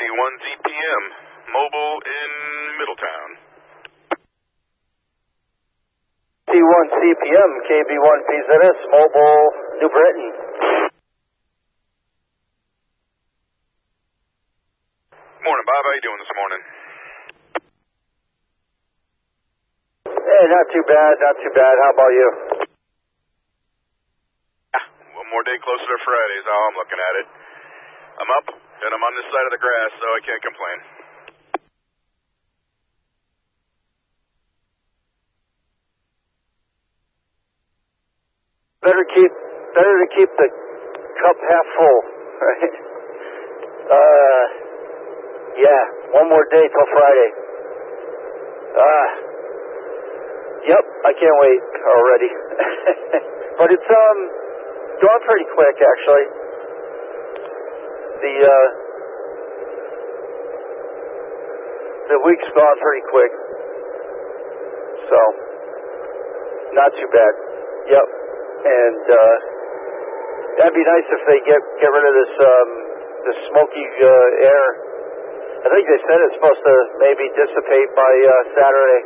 T1ZPM, mobile in Middletown. T1CPM, KB1PZS, mobile, New Britain. Morning, Bob. How you doing this morning? Hey, not too bad, not too bad. How about you? One more day closer to Friday is how I'm looking at it. I'm up, and I'm on this side of the grass, so I can't complain. Better to keep the cup half full, right? Yeah, one more day till Friday. Yep, I can't wait already. But it's gone pretty quick, actually. The week's gone pretty quick, so not too bad. Yep, and that'd be nice if they get rid of this smoky air. I think they said it's supposed to maybe dissipate by Saturday.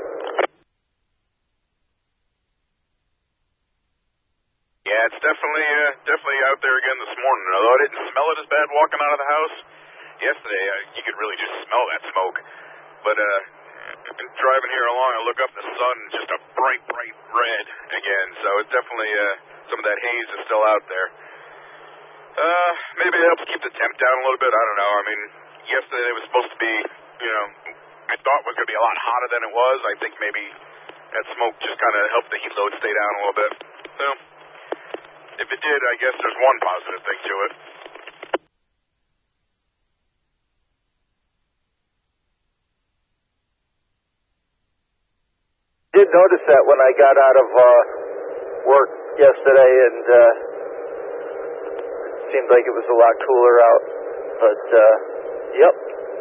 Yeah, it's definitely out there again this morning. Although I didn't smell it as bad walking out of the house yesterday, you could really just smell that smoke. But driving here along, I look up, the sun just a bright red again. So it's definitely some of that haze is still out there. Maybe it helps keep the temp down a little bit. I don't know. I mean, yesterday it was supposed to be, I thought it was going to be a lot hotter than it was. I think maybe that smoke just kind of helped the heat load stay down a little bit. So if it did, I guess there's one positive thing to it. Did notice that when I got out of work yesterday, and it seemed like it was a lot cooler out. But yep,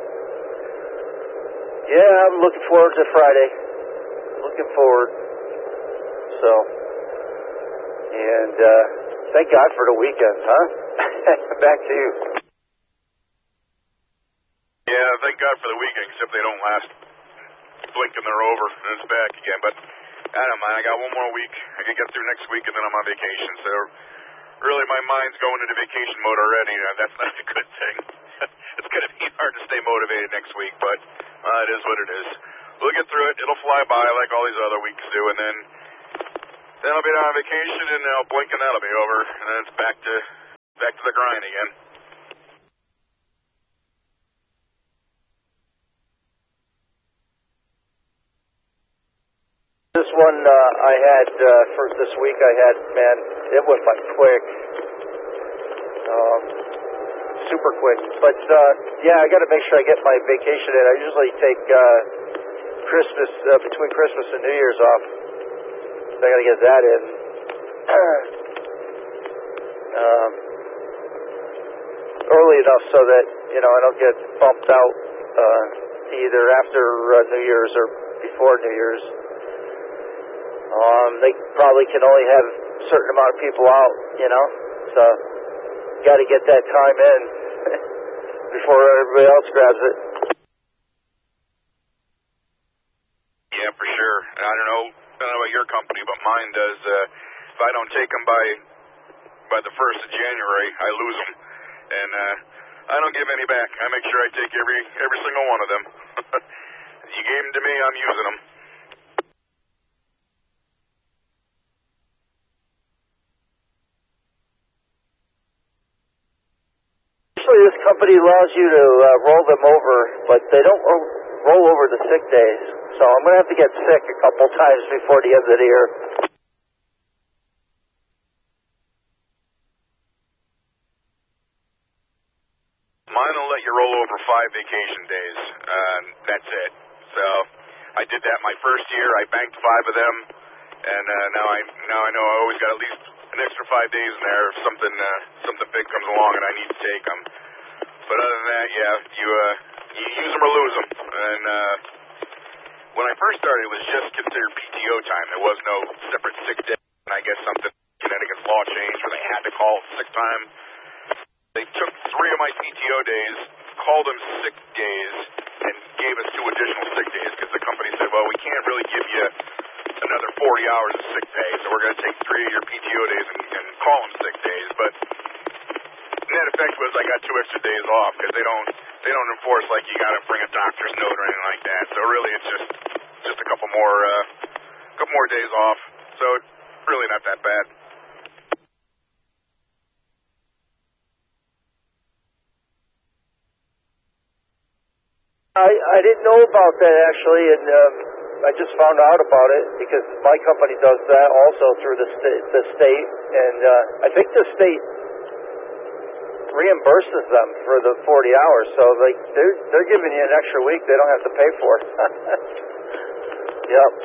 yeah, I'm looking forward to Friday. Looking forward. So, and thank God for the weekends, huh? Back to you. Yeah, thank God for the weekend, except they don't last. Blink and they're over, and it's back again. But I don't mind. I got one more week. I can get through next week, and then I'm on vacation. So really, my mind's going into vacation mode already. That's not a good thing. It's going to be hard to stay motivated next week, but it is what it is. We'll get through it. It'll fly by like all these other weeks do, and then I'll be on vacation, and I'll blink, and that'll be over, and then it's back to the grind again. This one I had for this week, man, it went by quick, super quick. But yeah, I got to make sure I get my vacation in. I usually take Christmas, between Christmas and New Year's off. So I got to get that in. Early enough so that, I don't get bumped out either after New Year's or before New Year's. They probably can only have a certain amount of people out, so got to get that time in before everybody else grabs it. Yeah, for sure. I don't know about your company, but mine does. If I don't take them by the 1st of January, I lose them, and I don't give any back. I make sure I take every single one of them. You gave them to me, I'm using them. This company allows you to roll them over, but they don't roll over the sick days. So I'm going to have to get sick a couple times before the end of the year. Mine will let you roll over 5 vacation days. That's it. So I did that my first year. I banked 5 of them, and now I know I always got at least an extra 5 days in there if something big comes along and I need to take them. But other than that, yeah, you use them or lose them. And when I first started, it was just considered PTO time. There was no separate sick day. And I guess something Connecticut's law changed where they had to call sick time. They took 3 of my PTO days, called them sick days and gave us 2 additional sick days because the company said, well, we can't really give you another 40 hours of sick pay, so we're going to take 3 of your PTO days and call them sick days. But net effect was I got 2 extra days off because they don't enforce like you got to bring a doctor's note or anything like that. So really, it's just a couple more days off. So it's really not that bad. I didn't know about that actually, and I just found out about it because my company does that also through the state, and I think the state reimburses them for the 40 hours, so they're giving you an extra week they don't have to pay for. Yep.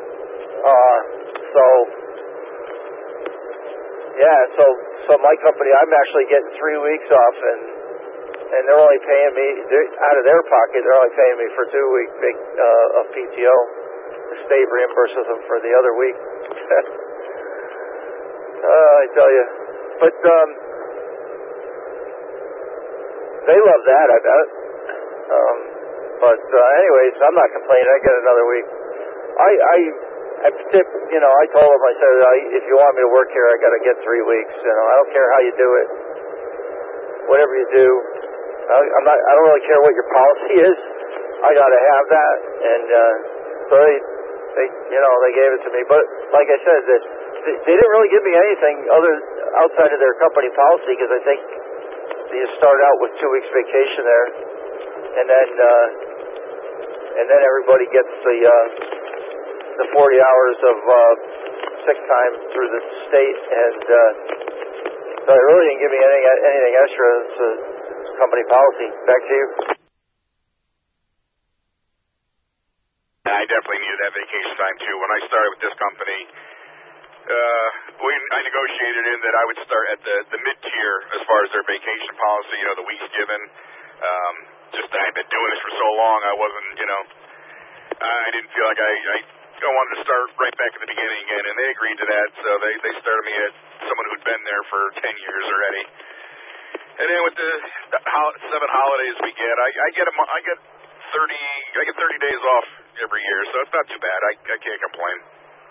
So my company, I'm actually getting 3 weeks off, and they're only paying me, out of their pocket, they're only paying me for 2 weeks of PTO. The state reimburses them for the other week. I tell you. But they love that, I bet. Anyways, I'm not complaining. I get another week. I told them, I said, if you want me to work here, I got to get 3 weeks. I don't care how you do it. Whatever you do. I don't really care what your policy is. I got to have that, and so they gave it to me. But like I said, they didn't really give me anything outside of their company policy because I think you start out with 2 weeks vacation there, and then everybody gets the 40 hours of sick time through the state, and so they really didn't give me anything extra. It's company policy. Back to you. I definitely needed that vacation time too. When I started with this company, I negotiated in that I would start at the mid-tier as far as their vacation policy, the weeks given. Just I've been doing this for so long, I wasn't, I didn't feel like I wanted to start right back at the beginning again, and they agreed to that, so they started me at someone who'd been there for 10 years already. And then with the 7 holidays we get, I get 30 days off every year, so it's not too bad. I can't complain.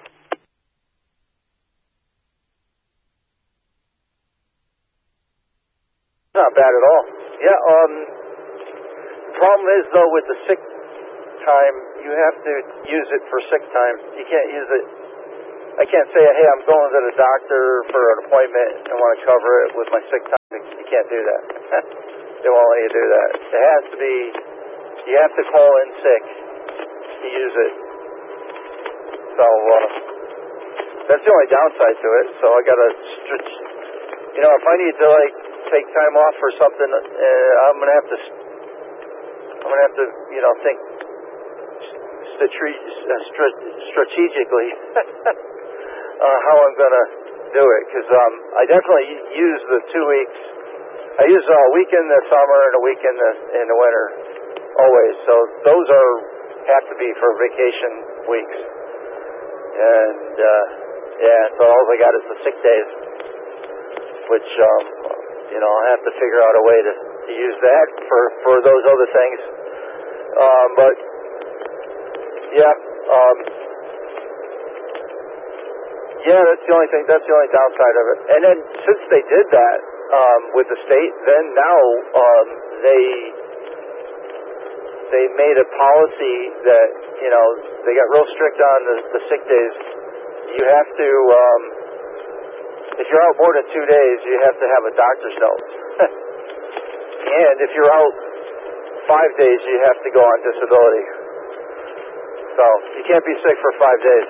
Not bad at all. Yeah. The problem is though with the sick time, you have to use it for sick time. You can't use it. I can't say, hey, I'm going to the doctor for an appointment and want to cover it with my sick time. You can't do that. They won't let you do that. It has to be, you have to call in sick to use it. So, that's the only downside to it. So I got to, if I need to take time off for something, I'm going to have to, think strategically how I'm going to do it, because I definitely use the 2 weeks. I use a week in the summer and a week in the winter, always. So those have to be for vacation weeks. And so all I got is the sick days, which I'll have to figure out a way to use that for those other things. But yeah. That's the only thing. That's the only downside of it. And then since they did that with the state, then now they made a policy that they got real strict on the sick days. You have to, if you're out more than 2 days, you have to have a doctor's note. And if you're out 5 days, you have to go on disability. So you can't be sick for 5 days.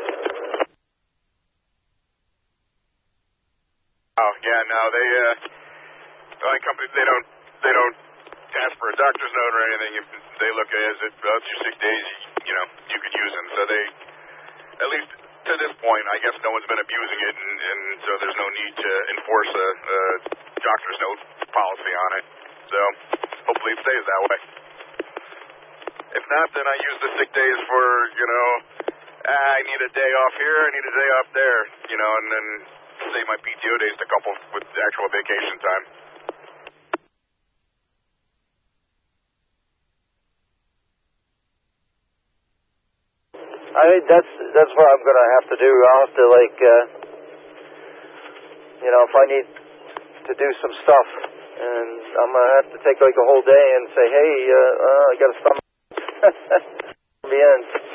Oh yeah, no, the companies they don't ask for a doctor's note or anything. If they look at it as it's your sick days, you could use them. So they, at least to this point, I guess no one's been abusing it, and so there's no need to enforce a doctor's note policy on it. So hopefully it stays that way. If not, then I use the sick days for, I need a day off here, I need a day off there, and then save my PTO days to couple with actual vacation time. I mean, that's what I'm gonna have to do. I'll have to if I need to do some stuff, and I'm gonna have to take a whole day and say, hey, I gotta stop me in.